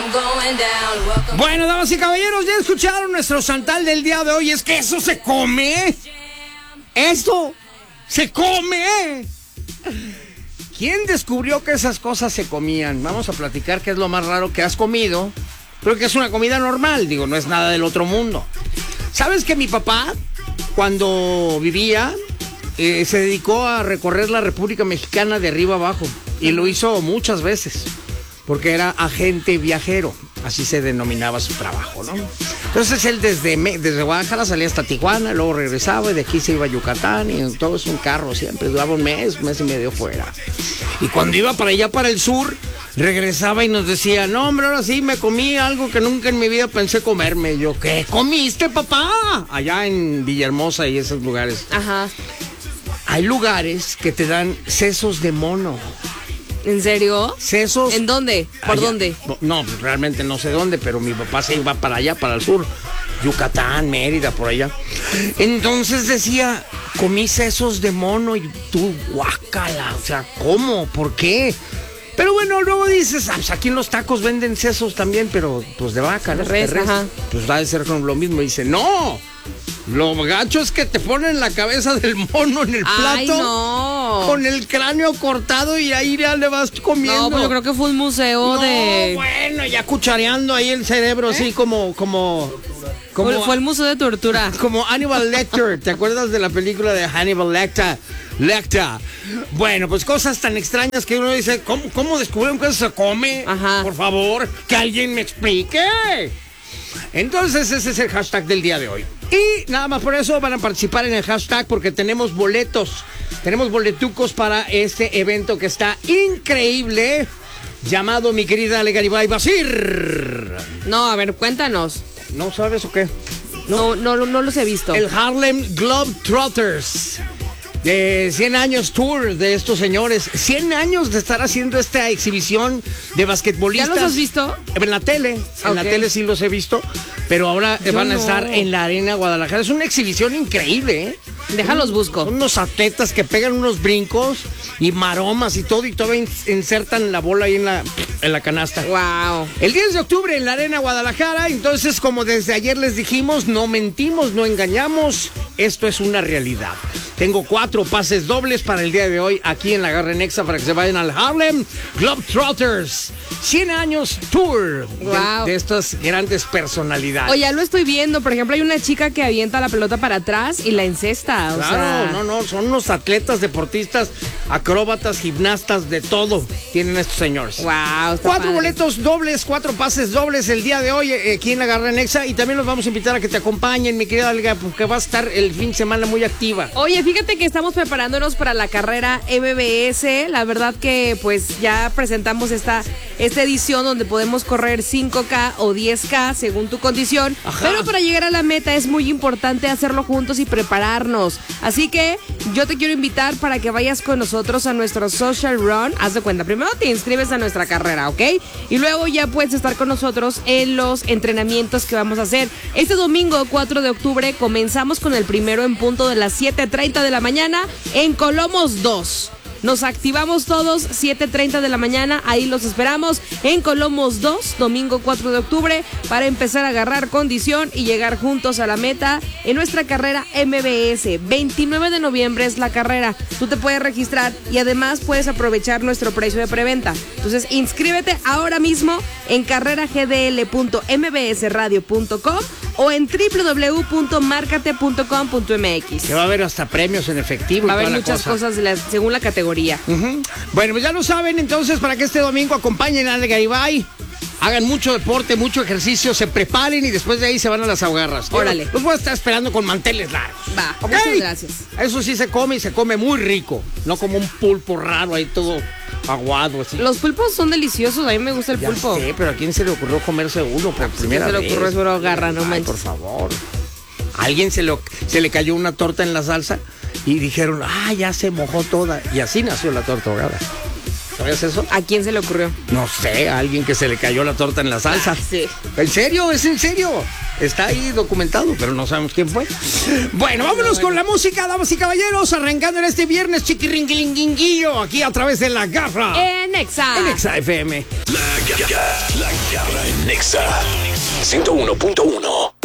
Bueno, damas y caballeros, ya escucharon nuestro santal del día de hoy. Es que eso se come. Esto se come. ¿Quién descubrió que esas cosas se comían? Vamos a platicar qué es lo más raro que has comido. Creo que es una comida normal, digo, no es nada del otro mundo. ¿Sabes que mi papá, cuando vivía, se dedicó a recorrer la República Mexicana de arriba abajo? Y lo hizo muchas veces, porque era agente viajero, así se denominaba su trabajo, ¿no? Entonces él desde Guadalajara salía hasta Tijuana, luego regresaba y de aquí se iba a Yucatán, y todo es un carro siempre, duraba un mes y medio fuera. Y cuando iba para allá, para el sur, regresaba y nos decía, no hombre, ahora sí me comí algo que nunca en mi vida pensé comerme. Y yo, ¿qué comiste, papá? Allá en Villahermosa y esos lugares. Ajá. Hay lugares que te dan sesos de mono. ¿En serio? Sesos. ¿En dónde? ¿Por allá. dónde? No, realmente no sé dónde, pero mi papá se iba para allá, para el sur. Yucatán, Mérida, por allá. Entonces decía, comí sesos de mono y tú, guácala. O sea, ¿cómo? ¿Por qué? Pero bueno, luego dices, pues aquí en los tacos venden sesos también, pero pues de vaca, ¿no? De res, ajá. Pues va a ser con lo mismo. Y dice, no. Lo gacho es que te ponen la cabeza del mono en el plato. ¡Ay, no! Con el cráneo cortado y ahí ya le vas comiendo. No, pues yo creo que fue un museo de... bueno, ya cuchareando ahí el cerebro, así como Fue el museo de tortura. Como Hannibal Lecter. ¿Te acuerdas de la película de Hannibal Lecter? Bueno, pues cosas tan extrañas que uno dice, ¿cómo descubrieron que eso se come? Ajá. Por favor, que alguien me explique. Entonces ese es el hashtag del día de hoy. Y nada más por eso van a participar en el hashtag porque tenemos boletos. Tenemos boletucos para este evento que está increíble. Llamado, mi querida Ale Garibay Basir. No, a ver, cuéntanos. ¿No sabes o qué? No los he visto. El Harlem Globetrotters. De 100 años tour de estos señores. 100 años de estar haciendo esta exhibición de basquetbolistas. ¿Ya los has visto? En la tele. En la tele sí los he visto. Pero ahora van a estar en la Arena Guadalajara. Es una exhibición increíble, ¿eh? Déjalos busco. Son unos atletas que pegan unos brincos y maromas y todo insertan la bola ahí en la canasta. Wow. El 10 de octubre en la Arena Guadalajara. Entonces, como desde ayer les dijimos, no mentimos, no engañamos. Esto es una realidad. Tengo 4 pases dobles para el día de hoy aquí en la Garra Nexa para que se vayan al Harlem Globetrotters. 100 años tour de estas grandes personalidades. Oye, ya lo estoy viendo. Por ejemplo, hay una chica que avienta la pelota para atrás y la encesta. Claro, no, son unos atletas, deportistas, acróbatas, gimnastas, de todo tienen estos señores. Wow, 4 boletos dobles, 4 pases dobles el día de hoy aquí en la Garra Nexa y también los vamos a invitar a que te acompañen, mi querida Olga, porque va a estar el fin de semana muy activa. Oye, fíjate que estamos preparándonos para la carrera MBS. La verdad que pues ya presentamos esta edición donde podemos correr 5K o 10K según tu condición. Ajá. Pero para llegar a la meta es muy importante hacerlo juntos y prepararnos. Así que yo te quiero invitar para que vayas con nosotros a nuestro social run. Haz de cuenta, primero te inscribes a nuestra carrera, ¿ok? Y luego ya puedes estar con nosotros en los entrenamientos que vamos a hacer. Este domingo 4 de octubre comenzamos con el primero en punto de las 7:30 de la mañana en Colomos 2. Nos activamos todos, 7:30 de la mañana, ahí los esperamos en Colomos 2, domingo 4 de octubre, para empezar a agarrar condición y llegar juntos a la meta en nuestra carrera MBS. 29 de noviembre es la carrera, tú te puedes registrar y además puedes aprovechar nuestro precio de preventa. Entonces, inscríbete ahora mismo en carreragdl.mbsradio.com o en www.marcate.com.mx. Que va a haber hasta premios en efectivo. Va a haber muchas cosas según la categoría. Uh-huh. Bueno, pues ya lo saben, entonces, para que este domingo acompañen a Ale Garibay, hagan mucho deporte, mucho ejercicio, se preparen y después de ahí se van a las ahogarras. Órale. Los voy a estar esperando con manteles largos. Va, ¿okay? Muchas gracias. Eso sí se come y se come muy rico, no como un pulpo raro ahí todo aguado así. Los pulpos son deliciosos, a mí me gusta el pulpo. Sí, pero ¿a quién se le ocurrió comerse uno por primera vez? Se le ocurrió eso, agarra, no manches. Por favor. A alguien se le cayó una torta en la salsa y dijeron, ya se mojó toda. Y así nació la torta ahogada. ¿Sabías eso? ¿A quién se le ocurrió? No sé, a alguien que se le cayó la torta en la salsa. Sí. ¿En serio? ¿Es en serio? Está ahí documentado, pero no sabemos quién fue. Bueno, vámonos con la música, damas y caballeros, arrancando en este viernes chiquiringuilinguillo, aquí a través de La Garra. En Exa. En Exa FM. La Garra en Exa 101.1.